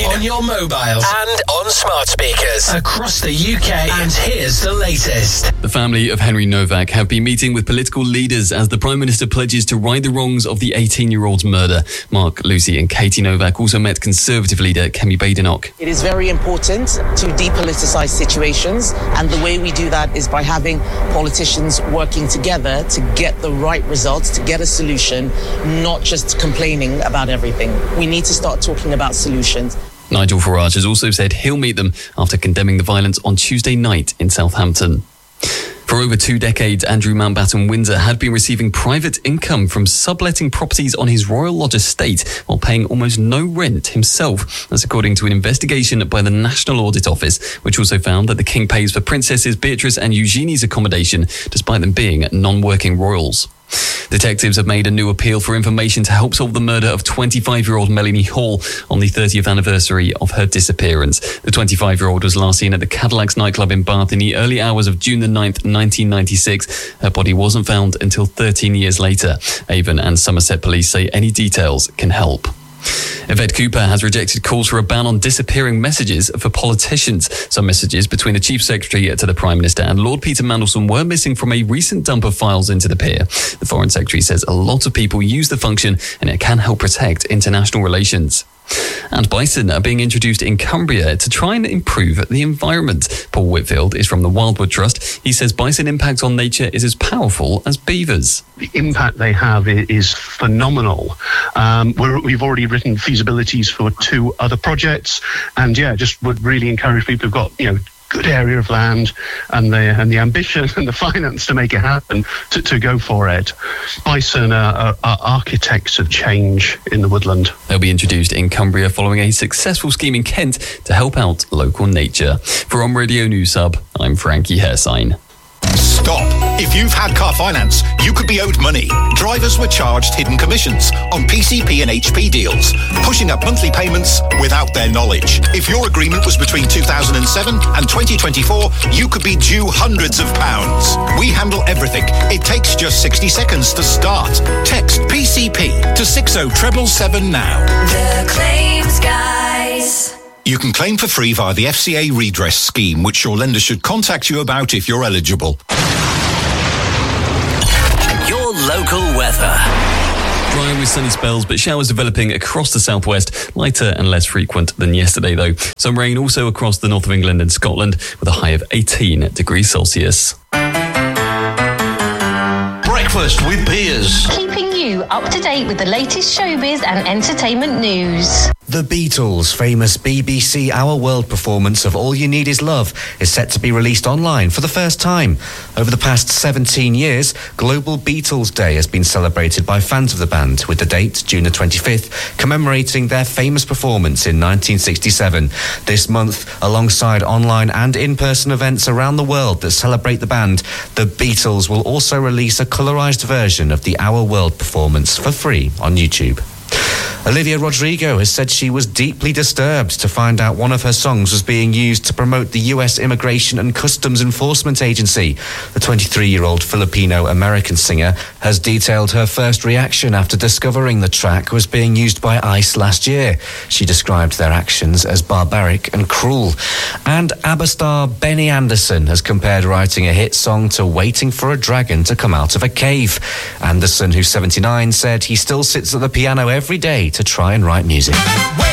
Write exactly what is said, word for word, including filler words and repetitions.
on your mobile and on smart speakers across the U K. And here's the latest. The family of Henry Novak have been meeting with political leaders as the Prime Minister pledges to right the wrongs of the eighteen-year-old's murder. Mark, Lucy and Katie Novak also met Conservative leader Kemi Badenoch. It is very important to depoliticise situations, and the way we do that is by having politicians working together to get the right results, to get a solution, not just complaining about everything. We need to start talking about solutions. Nigel Farage has also said he'll meet them after condemning the violence on Tuesday night in Southampton. For over two decades, Andrew Mountbatten Windsor had been receiving private income from subletting properties on his Royal Lodge estate while paying almost no rent himself. That's according to an investigation by the National Audit Office, which also found that the King pays for Princesses Beatrice and Eugenie's accommodation, despite them being non-working royals. Detectives have made a new appeal for information to help solve the murder of twenty-five-year-old Melanie Hall on the thirtieth anniversary of her disappearance. The twenty-five-year-old was last seen at the Cadillacs nightclub in Bath in the early hours of June the ninth, nineteen ninety-six. Her body wasn't found until thirteen years later. Avon and Somerset police say any details can help. Yvette Cooper has rejected calls for a ban on disappearing messages for politicians. Some messages between the Chief Secretary to the Prime Minister and Lord Peter Mandelson were missing from a recent dump of files into the P I R. The Foreign Secretary says a lot of people use the function and it can help protect international relations. And bison are being introduced in Cumbria to try and improve the environment. Paul Whitfield is from the Wildwood Trust. He says bison impact on nature is as powerful as beavers. The impact they have is phenomenal. Um, we're, we've already written feasibilities for two other projects, and yeah, just would really encourage people who've got, you know, good area of land and the and the ambition and the finance to make it happen to, to go for it. Bison are, are, are architects of change in the woodland. They'll be introduced in Cumbria following a successful scheme in Kent to help out local nature. For On Radio News Hub, I'm Frankie Hairsign. Stop. If you've had car finance, you could be owed money. Drivers were charged hidden commissions on P C P and H P deals, pushing up monthly payments without their knowledge. If your agreement was between two thousand seven and twenty twenty-four, you could be due hundreds of pounds. We handle everything. It takes just sixty seconds to start. Text P C P to six oh seven seven now. The Claims Guys. You can claim for free via the F C A redress scheme, which your lender should contact you about if you're eligible. Your local weather. Dry with sunny spells, but showers developing across the southwest, lighter and less frequent than yesterday though. Some rain also across the north of England and Scotland, with a high of eighteen degrees Celsius. Breakfast with Piers. Keeping you up to date with the latest showbiz and entertainment news. The Beatles' famous B B C Our World performance of All You Need Is Love is set to be released online for the first time. Over the past seventeen years, Global Beatles Day has been celebrated by fans of the band, with the date, June the twenty-fifth, commemorating their famous performance in nineteen sixty-seven. This month, alongside online and in-person events around the world that celebrate the band, the Beatles will also release a colorized version of the Our World performance for free on YouTube. Olivia Rodrigo has said she was deeply disturbed to find out one of her songs was being used to promote the U S Immigration and Customs Enforcement Agency. The twenty-three-year-old Filipino-American singer has detailed her first reaction after discovering the track was being used by ICE last year. She described their actions as barbaric and cruel. And ABBA star Benny Andersson has compared writing a hit song to waiting for a dragon to come out of a cave. Andersson, who's seventy-nine, said he still sits at the piano every day to try and write music.